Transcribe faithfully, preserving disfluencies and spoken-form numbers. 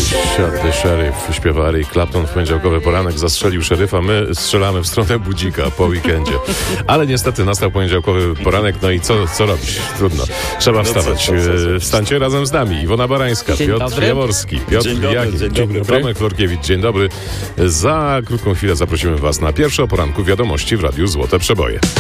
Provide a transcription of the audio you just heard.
Shot the Sheriff śpiewa Eric Clapton w poniedziałkowy poranek, zastrzelił szeryfa, my strzelamy w stronę budzika po weekendzie. Ale niestety nastał poniedziałkowy poranek, no i co, co robić? Trudno. Trzeba wstawać. co, co, co, co? Wstańcie razem z nami. Iwona Barańska, Dzień Piotr dobry. Jaworski, Piotr Dzień dobry, Jagieł, dzień dobry. Tomek Florkiewicz. Dzień dobry. Za krótką chwilę zaprosimy Was na pierwsze o poranku wiadomości w Radiu Złote Przeboje.